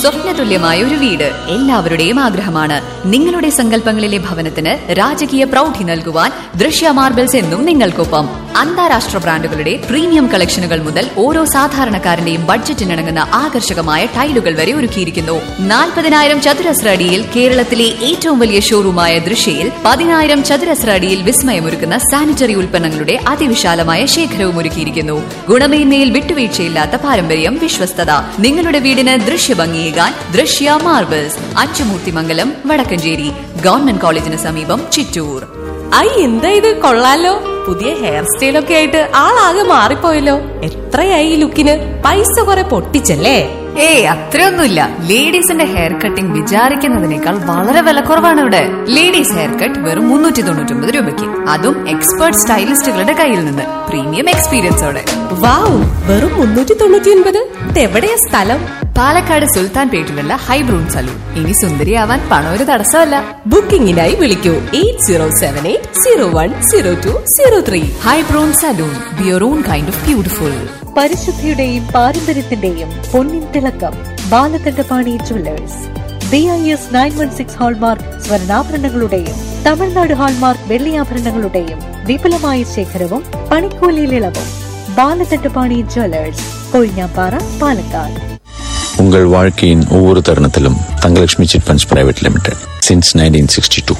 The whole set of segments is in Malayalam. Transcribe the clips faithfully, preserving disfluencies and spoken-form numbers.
സ്വപ്നതുല്യമായ ഒരു വീട് എല്ലാവരുടെയും ആഗ്രഹമാണ്. നിങ്ങളുടെ സങ്കല്പങ്ങളിലെ ഭവനത്തിന് രാജകീയ പ്രൗഢി നൽകുവാൻ ദൃശ്യ മാർബിൾസ് എന്നും നിങ്ങൾക്കൊപ്പം. അന്താരാഷ്ട്ര ബ്രാൻഡുകളുടെ പ്രീമിയം കളക്ഷനുകൾ മുതൽ ഓരോ സാധാരണക്കാരന്റെയും ബഡ്ജറ്റിനിണങ്ങുന്ന ആകർഷകമായ ടൈലുകൾ വരെ ഒരുക്കിയിരിക്കുന്നു. നാൽപ്പതിനായിരം ചതുരശ്ര അടിയിൽ കേരളത്തിലെ ഏറ്റവും വലിയ ഷോറൂമായ ദൃശ്യയിൽ പതിനായിരം ചതുരശ്ര അടിയിൽ വിസ്മയമൊരുക്കുന്ന സാനിറ്ററി ഉൽപ്പന്നങ്ങളുടെ അതിവിശാലമായ ശേഖരവും ഒരുക്കിയിരിക്കുന്നു. ഗുണമേന്മയിൽ വിട്ടുവീഴ്ചയില്ലാത്ത പാരമ്പര്യം, വിശ്വസ്തത. നിങ്ങളുടെ വീടിന് ദൃശ്യഭംഗിയേകാൻ ദൃശ്യ മാർബിൾസ്, അച്ചുമൂർത്തിമംഗലം, വടക്കഞ്ചേരി. ഗവൺമെന്റ് കോളേജിന് സമീപം, ചിറ്റൂർ. ഐ എന്താ ഇത്, കൊള്ളാലോ. പുതിയ ഹെയർ സ്റ്റൈലൊക്കെ ആയിട്ട് ആളാകെ മാറിപ്പോയല്ലോ. എത്രയായി ഈ ലുക്കിന്? പൈസ കുറെ പൊട്ടിച്ചല്ലേ? ഏയ് അത്രയൊന്നുമില്ല. ലേഡീസിന്റെ ഹെയർ കട്ടിംഗ് വിചാരിക്കുന്നതിനേക്കാൾ വളരെ വിലക്കുറവാണ് ഇവിടെ. ലേഡീസ് ഹെയർ കട്ട് വെറും മുന്നൂറ്റി തൊണ്ണൂറ്റി ഒമ്പത് രൂപയ്ക്ക്, അതും എക്സ്പേർട്ട് സ്റ്റൈലിസ്റ്റുകളുടെ കയ്യിൽ നിന്ന്. പ്രീമിയം എക്സ്പീരിയൻസോടെ. വാവ്, വെറും മുന്നൂറ്റി തൊണ്ണൂറ്റി ഒൻപത്. എവിടെയാ സ്ഥലം? പാലക്കാട് സുൽത്താൻ പേട്ടിലുള്ള ഹൈബ്രൂൺ സലൂൺ. ഇനി സുന്ദരിയാവാൻ പണം ഒരു തടസ്സമല്ല. ബുക്കിംഗിനായി വിളിക്കൂ eight zero seven eight zero one zero to zero three. ഹൈബ്രൂൺ salon, beer on kind of beautiful. പരിശുദ്ധിയുടെയും പാരമ്പര്യത്തിന്റെയും പൊന്നിൻ തിളക്കം Balakandapani jewellers. B I S nine one six hallmark സ്വർണ്ണാഭരണങ്ങളുടെയും Tamil Nadu hallmark വെള്ളിയാഭരണങ്ങളുടെയും വിപുലമായ ശേഖരവും പണിക്കൂലിയിൽ ഇളവും. ബാലകണ്ഠപാണി ജുവല്ലേഴ്സ്, കൊഴിഞ്ഞാപ്പാറ, പാലക്കാട്. உங்கள் வாழ்க்கையின் ஒவ்வொரு தருணத்திலும் Thangalakshmi chit funds private limited since nineteen sixty-two.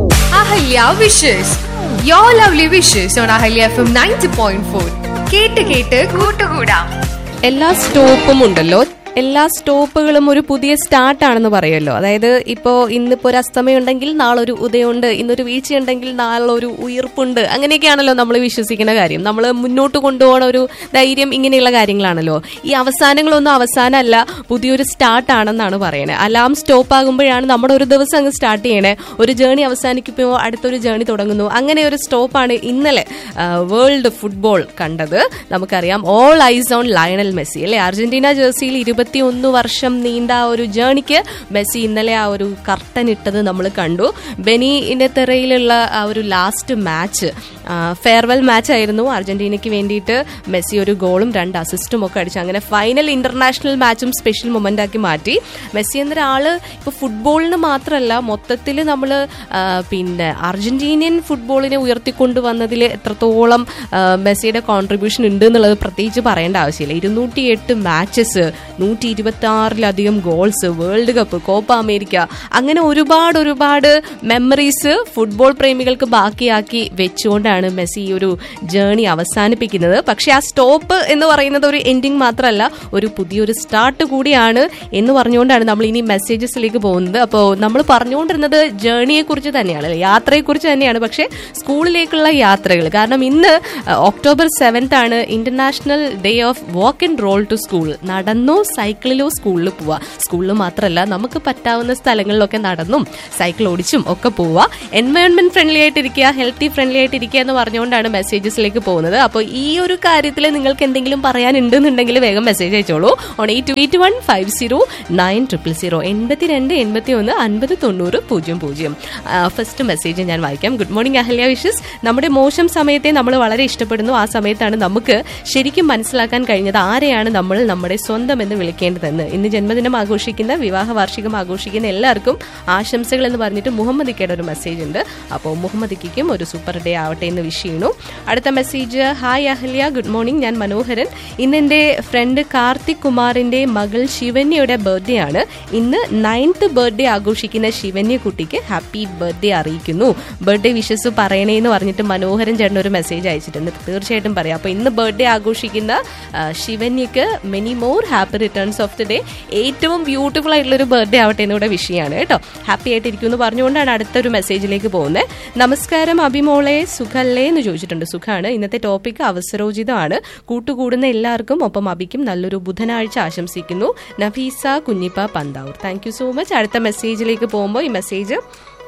Ahalya wishes your lovely wishes on Ahalya F M ninety point four. കേട്ട് കേട്ട് കൂട്ടുകൂടാം. എല്ലാ സ്റ്റോപ്പും ഉണ്ടല്ലോ, എല്ലാ സ്റ്റോപ്പുകളും ഒരു പുതിയ സ്റ്റാർട്ടാണെന്ന് പറയുമല്ലോ. അതായത് ഇപ്പോൾ ഇന്നിപ്പോൾ ഒരു അസ്തമയുണ്ടെങ്കിൽ നാളെ ഒരു ഉദയമുണ്ട്, ഇന്നൊരു വീഴ്ചയുണ്ടെങ്കിൽ നാളെ ഒരു ഉയർപ്പുണ്ട്. അങ്ങനെയൊക്കെയാണല്ലോ നമ്മൾ വിശ്വസിക്കുന്ന കാര്യം. നമ്മൾ മുന്നോട്ട് കൊണ്ടുപോകണ ഒരു ധൈര്യം, ഇങ്ങനെയുള്ള കാര്യങ്ങളാണല്ലോ. ഈ അവസാനങ്ങളൊന്നും അവസാനമല്ല, പുതിയൊരു സ്റ്റാർട്ടാണെന്നാണ് പറയുന്നത്. അലാം സ്റ്റോപ്പ് ആകുമ്പോഴാണ് നമ്മുടെ ഒരു ദിവസം അങ്ങ് സ്റ്റാർട്ട് ചെയ്യണേ. ഒരു ജേണി അവസാനിക്കുമ്പോൾ അടുത്തൊരു ജേണി തുടങ്ങുന്നു. അങ്ങനെ ഒരു സ്റ്റോപ്പാണ് ഇന്നലെ വേൾഡ് ഫുട്ബോൾ കണ്ടത്. നമുക്കറിയാം, all ice on Lionel Messi അല്ലെ. അർജന്റീന ജേഴ്സിയിൽ ഇരുപത്തി ഒന്ന് വർഷം നീണ്ട ആ ഒരു ജേണിക്ക് മെസ്സി ഇന്നലെ ആ ഒരു കർട്ടൻ ഇട്ടത് നമ്മൾ കണ്ടു. ബെനിന്റെ തെറയിലുള്ള ആ ഒരു ലാസ്റ്റ് മാച്ച് ഫെയർവെൽ മാച്ച് ആയിരുന്നു. അർജന്റീനയ്ക്ക് വേണ്ടിയിട്ട് മെസ്സി ഒരു ഗോളും രണ്ട് അസിസ്റ്റും ഒക്കെ അടിച്ചു. അങ്ങനെ ഫൈനൽ ഇന്റർനാഷണൽ മാച്ചും സ്പെഷ്യൽ മൊമെന്റ് ആക്കി മാറ്റി. മെസ്സി എന്നൊരാള് ഇപ്പൊ ഫുട്ബോളിന് മാത്രമല്ല, മൊത്തത്തിൽ നമ്മൾ പിന്നെ അർജന്റീനിയൻ ഫുട്ബോളിനെ ഉയർത്തിക്കൊണ്ടുവന്നതിൽ എത്രത്തോളം മെസ്സിയുടെ കോൺട്രിബ്യൂഷൻ ഉണ്ട് എന്നുള്ളത് പ്രത്യേകിച്ച് പറയേണ്ട ആവശ്യമില്ല. ഇരുന്നൂറ്റി എട്ട് മാച്ചസ്, നൂറ്റി ഇരുപത്തി ആറിലധികം goals, world cup, Copa America, അങ്ങനെ ഒരുപാട് ഒരുപാട് മെമ്മറീസ് ഫുട്ബോൾ പ്രേമികൾക്ക് ബാക്കിയാക്കി വെച്ചുകൊണ്ടാണ് മെസ്സി ഈ ഒരു ജേണി അവസാനിപ്പിക്കുന്നത്. പക്ഷെ ആ സ്റ്റോപ്പ് എന്ന് പറയുന്നത് ഒരു എൻഡിങ് മാത്രമല്ല, ഒരു പുതിയൊരു സ്റ്റാർട്ട് കൂടിയാണ് എന്ന് പറഞ്ഞുകൊണ്ടാണ് നമ്മൾ ഇനി മെസ്സേജസിലേക്ക് പോകുന്നത്. അപ്പോൾ നമ്മൾ പറഞ്ഞുകൊണ്ടിരുന്നത് ജേണിയെ കുറിച്ച് തന്നെയാണ്, യാത്രയെ കുറിച്ച് തന്നെയാണ്. പക്ഷെ സ്കൂളിലേക്കുള്ള യാത്രകൾ, കാരണം ഇന്ന് ഒക്ടോബർ സെവൻത്ത് ആണ് international day of walk and role to school. നടന്നോ സൈക്കിളിലോ സ്കൂളിൽ പോവാ. സ്കൂളിൽ മാത്രമല്ല, നമുക്ക് പറ്റാവുന്ന സ്ഥലങ്ങളിലൊക്കെ നടന്നും സൈക്കിൾ ഓടിച്ചും ഒക്കെ പോവുക. എൻവയോൺമെന്റ് ഫ്രണ്ട്ലി ആയിട്ടിരിക്കുക, ഹെൽത്തി ഫ്രണ്ട്ലി ആയിട്ടിരിക്കുക എന്ന് പറഞ്ഞുകൊണ്ടാണ് മെസ്സേജസിലേക്ക് പോകുന്നത്. അപ്പോൾ ഈ ഒരു കാര്യത്തിൽ നിങ്ങൾക്ക് എന്തെങ്കിലും പറയാനുണ്ടെന്നുണ്ടെങ്കിൽ വേഗം മെസ്സേജ് അയച്ചോളൂ. On eight eight one five zero nine triple zero എൺപത്തി രണ്ട് എൺപത്തി ഒന്ന് അൻപത് തൊണ്ണൂറ് പൂജ്യം പൂജ്യം. ഫസ്റ്റ് മെസ്സേജ് ഞാൻ വായിക്കാം. Good morning Ahalya wishes. നമ്മുടെ മോശം സമയത്തെ നമ്മൾ വളരെ ഇഷ്ടപ്പെടുന്നു. ആ സമയത്താണ് നമുക്ക് ശരിക്കും മനസ്സിലാക്കാൻ കഴിഞ്ഞത് ആരെയാണ് നമ്മൾ നമ്മുടെ സ്വന്തം എന്ന് വിളിക്കേണ്ടതെന്ന്. ഇന്ന് ജന്മദിനം ആഘോഷിക്കുന്ന, വിവാഹ വാർഷികം ആഘോഷിക്കുന്ന എല്ലാവർക്കും ആശംസകൾ എന്ന് പറഞ്ഞിട്ട് മുഹമ്മദ് ഇക്കയുടെ ഒരു മെസ്സേജ് ഉണ്ട്. അപ്പോൾ മുഹമ്മദ് ഇക്കും ഒരു സൂപ്പർ ഡേ ആവട്ടെ എന്ന് വിഷ് ചെയ്യുന്നു. അടുത്ത message, hi Ahalya, good morning, ഞാൻ മനോഹരൻ. ഇന്ന് എൻ്റെ ഫ്രണ്ട് കാർത്തിക് കുമാറിന്റെ മകൾ ശിവന്യയുടെ ബർത്ത്ഡേ ആണ്. ഇന്ന് നയൻത്ത് ബർത്ത്ഡേ ആഘോഷിക്കുന്ന ശിവന്യ കുട്ടിക്ക് ഹാപ്പി ബർത്ത്ഡേ അറിയിക്കുന്നു. ബർത്ത്ഡേ വിഷസ് പറയണേ എന്ന് പറഞ്ഞിട്ട് മനോഹരൻ ചേട്ടൻ ഒരു മെസ്സേജ് അയച്ചിട്ടുണ്ട്. തീർച്ചയായിട്ടും പറയാം. അപ്പോൾ ഇന്ന് ബർത്ത്ഡേ ആഘോഷിക്കുന്ന ശിവന്യക്ക് many more happy returns of the day. ഏറ്റവും ബ്യൂട്ടിഫുൾ ആയിട്ടുള്ളൊരു ബർത്ത്ഡേ ആവട്ടെ എന്നിവിടെ വിഷയമാണ് കേട്ടോ. ഹാപ്പി ആയിട്ടിരിക്കും എന്ന് പറഞ്ഞുകൊണ്ടാണ് അടുത്തൊരു മെസ്സേജിലേക്ക് പോകുന്നത്. നമസ്കാരം അഭിമോളെ, സുഖല്ലേ എന്ന് ചോദിച്ചിട്ടുണ്ട്. സുഖാണ്. ഇന്നത്തെ ടോപ്പിക് അവസരോചിതമാണ്. കൂട്ടുകൂടുന്ന എല്ലാവർക്കും ഒപ്പം അഭിക്കും നല്ലൊരു ബുധനാഴ്ച ആശംസിക്കുന്നു. Nafeesa Kunhippa Panthavoor. Thank you so much. അടുത്ത മെസ്സേജിലേക്ക് പോകുമ്പോൾ ഈ മെസ്സേജ്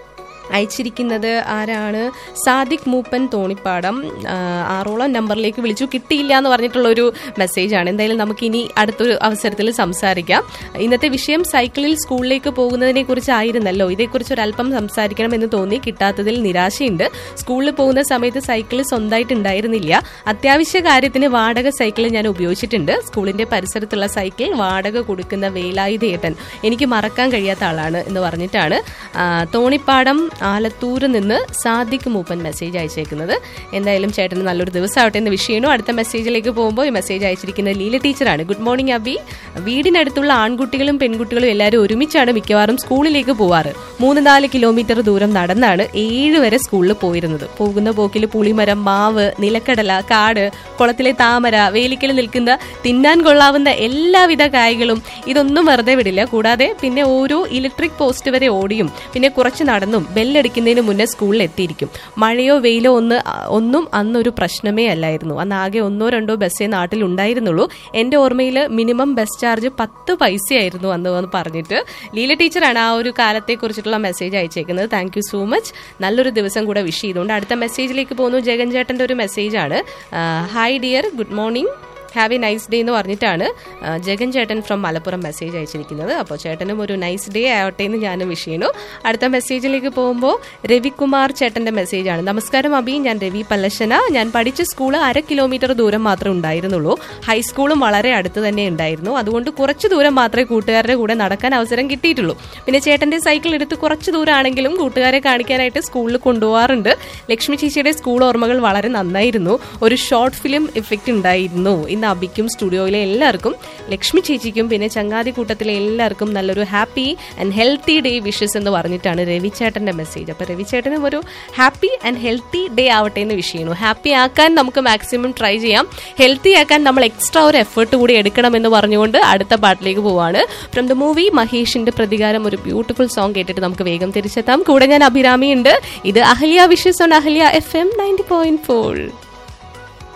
അയച്ചിരിക്കുന്നത് ആരാണ്? സാദിഖ് മൂപ്പൻ തോണിപ്പാടം. ആറോളം നമ്പറിലേക്ക് വിളിച്ചു, കിട്ടിയില്ല എന്ന് പറഞ്ഞിട്ടുള്ള ഒരു മെസ്സേജാണ്. എന്തായാലും നമുക്ക് ഇനി അടുത്തൊരു അവസരത്തിൽ സംസാരിക്കാം. ഇന്നത്തെ വിഷയം സൈക്കിളിൽ സ്കൂളിലേക്ക് പോകുന്നതിനെ കുറിച്ചായിരുന്നല്ലോ. ഇതേക്കുറിച്ച് ഒരല്പം സംസാരിക്കണം എന്ന് തോന്നി. കിട്ടാത്തതിൽ നിരാശയുണ്ട്. സ്കൂളിൽ പോകുന്ന സമയത്ത് സൈക്കിൾ സ്വന്തമായിട്ട് ഉണ്ടായിരുന്നില്ല. അത്യാവശ്യ കാര്യത്തിന് വാടക സൈക്കിൾ ഞാൻ ഉപയോഗിച്ചിട്ടുണ്ട്. സ്കൂളിന്റെ പരിസരത്തുള്ള സൈക്കിൾ വാടക കൊടുക്കുന്ന വേലായുധേട്ടൻ എനിക്ക് മറക്കാൻ കഴിയാത്ത ആളാണ് എന്ന് പറഞ്ഞിട്ടാണ് തോണിപ്പാടം ആലത്തൂരിൽ നിന്ന് സാദിഖ് മൂപ്പൻ മെസ്സേജ് അയച്ചേക്കുന്നത്. എന്തായാലും ചേട്ടന് നല്ലൊരു ദിവസമാവട്ടെ എന്ന് വിഷയണു. അടുത്ത മെസ്സേജിലേക്ക് പോകുമ്പോൾ ഈ മെസ്സേജ് അയച്ചിരിക്കുന്നത് ലീല ടീച്ചറാണ്. Good morning Abi. വീടിനടുത്തുള്ള ആൺകുട്ടികളും പെൺകുട്ടികളും എല്ലാവരും ഒരുമിച്ചാണ് മിക്കവാറും സ്കൂളിലേക്ക് പോവാറ്. മൂന്ന് നാല് കിലോമീറ്റർ ദൂരം നടന്നാണ് ഏഴ് വരെ സ്കൂളിൽ പോയിരുന്നത്. പോകുന്ന പോക്കിൽ പുളിമരം, മാവ്, നിലക്കടല, കാട്, കുളത്തിലെ താമര, വേലിക്കൽ നിൽക്കുന്ന തിന്നാൻ കൊള്ളാവുന്ന എല്ലാവിധ കായ്കളും ഇതൊന്നും വെറുതെ വിടില്ല. കൂടാതെ പിന്നെ ഓരോ ഇലക്ട്രിക് പോസ്റ്റ് വരെ ഓടിയും പിന്നെ കുറച്ച് നടന്നും ബെല്ലടിക്കുന്നതിന് മുന്നേ സ്കൂളിൽ എത്തിയിരിക്കും. മഴയോ വെയിലോ ഒന്ന് ഒന്നും അന്നൊരു പ്രശ്നമേ അല്ലായിരുന്നു. അന്ന് ആകെ ഒന്നോ രണ്ടോ ബസ്സേ നാട്ടിൽ ഉണ്ടായിരുന്നുള്ളൂ. എന്റെ ഓർമ്മയിൽ മിനിമം ബസ് ചാർജ് പത്ത് പൈസയായിരുന്നു അന്ന് എന്ന് പറഞ്ഞിട്ട് ലീല ടീച്ചറാണ് ആ ഒരു കാലത്തെ കുറിച്ചിട്ടുള്ള message അയച്ചേക്കുന്നത്. Thank you so much. നല്ലൊരു ദിവസം കൂടെ വിഷ് ചെയ്തുകൊണ്ട് അടുത്ത മെസ്സേജിലേക്ക് പോകുന്നു. ജഗൻ ചേട്ടന്റെ ഒരു മെസ്സേജാണ്. Hi dear, good morning, have A nice day എന്ന് പറഞ്ഞിട്ടാണ് ജഗൻ ചേട്ടൻ ഫ്രം മലപ്പുറം മെസ്സേജ് അയച്ചിരിക്കുന്നത്. അപ്പോൾ ചേട്ടനും ഒരു നൈസ് ഡേ ആവട്ടെ എന്ന് ഞാനും വിഷ് ചെയ്യുന്നു. അടുത്ത മെസ്സേജിലേക്ക് പോകുമ്പോൾ രവികുമാർ ചേട്ടന്റെ മെസ്സേജാണ്. നമസ്കാരം അബി, ഞാൻ രവി പല്ലശന. ഞാൻ പഠിച്ച സ്കൂള് അര കിലോമീറ്റർ ദൂരം മാത്രമേ ഉണ്ടായിരുന്നുള്ളൂ. ഹൈസ്കൂളും വളരെ അടുത്ത് തന്നെ ഉണ്ടായിരുന്നു. അതുകൊണ്ട് കുറച്ച് ദൂരം മാത്രമേ കൂട്ടുകാരുടെ കൂടെ നടക്കാൻ അവസരം കിട്ടിയിട്ടുള്ളൂ. പിന്നെ ചേട്ടന്റെ സൈക്കിൾ എടുത്ത് കുറച്ച് ദൂരമാണെങ്കിലും കൂട്ടുകാരെ കാണിക്കാനായിട്ട് സ്കൂളിൽ കൊണ്ടുപോകാറുണ്ട്. ലക്ഷ്മി ചേച്ചിയുടെ സ്കൂൾ ഓർമ്മകൾ വളരെ നന്നായിരുന്നു. ഒരു ഷോർട്ട് ഫിലിം ഇഫക്റ്റ് ഉണ്ടായിരുന്നു. ഇന്ന് അബിക്കും സ്റ്റുഡിയോയിലെ എല്ലാവർക്കും, ലക്ഷ്മി ചേച്ചിക്കും പിന്നെ ചങ്ങാതി കൂട്ടത്തിലെ എല്ലാവർക്കും നല്ലൊരു happy and healthy day wishes എന്ന് പറഞ്ഞിട്ടാണ് രവിചേട്ടന്റെ മെസ്സേജ്. അപ്പൊ രവിചേട്ടനും ഒരു ഹാപ്പി ആൻഡ് ഹെൽത്തി ഡേ ആവട്ടെ എന്ന് വിഷ് ചെയ്യുന്നു. ഹാപ്പി ആക്കാൻ നമുക്ക് മാക്സിമം ട്രൈ ചെയ്യാം. ഹെൽത്തി ആക്കാൻ നമ്മൾ എക്സ്ട്രാ ഒരു എഫേർട്ട് കൂടി എടുക്കണം എന്ന് പറഞ്ഞുകൊണ്ട് അടുത്ത പാട്ടിലേക്ക് പോവാണ്. ഫ്രം ദ മൂവി മഹേഷിന്റെ പ്രതികാരം, ഒരു ബ്യൂട്ടിഫുൾ സോങ് കേട്ടിട്ട് നമുക്ക് വേഗം തിരിച്ചെത്താം. കൂടെ ഞാൻ അഭിരാമി ഉണ്ട്. ഇത് Ahalya wishes on Ahalya F M ninety point four.